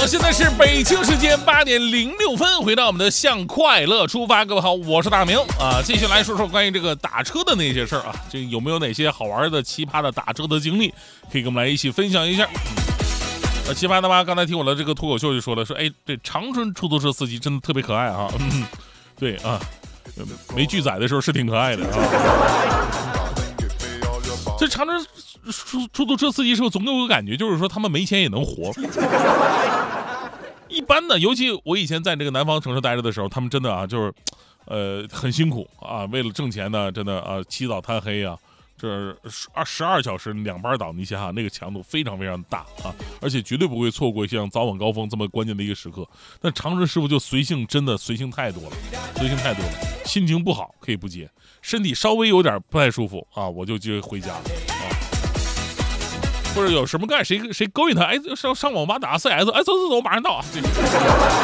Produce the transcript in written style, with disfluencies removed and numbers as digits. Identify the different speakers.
Speaker 1: 好，现在是北京时间8:06，回到我们的向快乐出发。各位好，我是大明啊，继续来说说关于这个打车的那些事儿啊，这有没有哪些好玩的、奇葩的打车的经历，可以跟我们来一起分享一下。奇葩的妈刚才听我的这个脱口秀就说了，说哎，这长春出租车司机真的特别可爱啊，对啊，没拒载的时候是挺可爱的啊。这长春出租车司机时候总有个感觉，就是说他们没钱也能活。一般的，尤其我以前在这个南方城市待着的时候，他们真的啊，就是很辛苦啊，为了挣钱呢，真的啊，起早贪黑啊，这12小时2班倒，你想想那个强度非常非常大啊，而且绝对不会错过像早晚高峰这么关键的一个时刻。但长春师傅就随性，真的随性太多了，随性太多了。心情不好可以不接，身体稍微有点不太舒服啊，我就直接回家了啊。或者有什么干谁勾引他，哎，上网吧打 CS， 哎，走，我马上到啊。